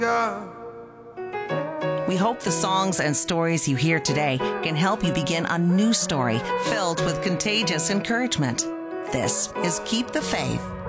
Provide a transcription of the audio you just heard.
We hope the songs and stories you hear today can help you begin a new story filled with contagious encouragement. This is Keep the Faith